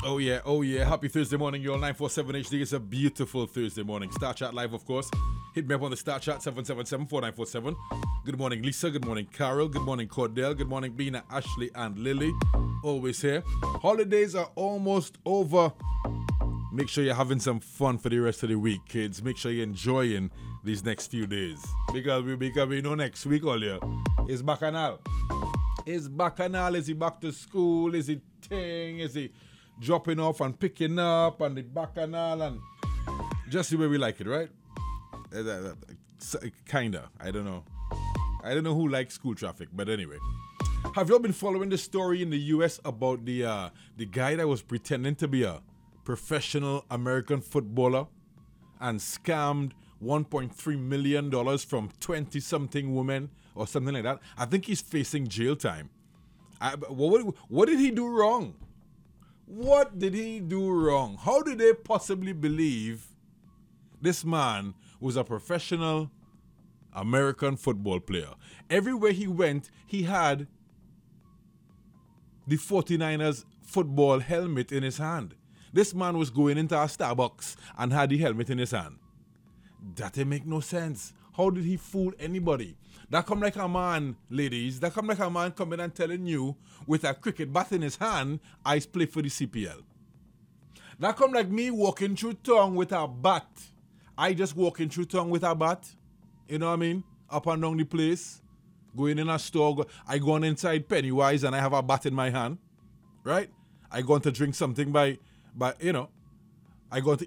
Oh yeah. Happy Thursday morning, y'all. 947 HD. It's a beautiful Thursday morning. Star Chat Live, of course. Hit me up on the Star Chat 777-4947. Good morning, Lisa. Good morning, Carol. Good morning, Cordell. Good morning, Bina, Ashley, and Lily. Always here. Holidays are almost over. Make sure you're having some fun for the rest of the week, kids. Make sure you're enjoying these next few days. Because we know next week all year is Bacchanal. Is Bacchanal? Is he back to school? Is he thing? Is he dropping off and picking up and the Bacchanal and just the way we like it, right? Kinda. I don't know. I don't know who likes school traffic, but anyway. Have you all been following the story in the US about the guy that was pretending to be a professional American footballer and scammed $1.3 million from 20-something women or something like that? I think he's facing jail time. What did he do wrong? What did he do wrong? How did they possibly believe this man was a professional American football player? Everywhere he went, he had the 49ers football helmet in his hand. This man was going into a Starbucks and had the helmet in his hand. That didn't make no sense. How did he fool anybody? That come like a man, ladies. That come like a man coming and telling you with a cricket bat in his hand, I play for the CPL. That come like me walking through town with a bat. I just walking through town with a bat. You know what I mean? Up and down the place. Going in a store. I go on inside Pennywise and I have a bat in my hand. Right? I go on to drink something by I go to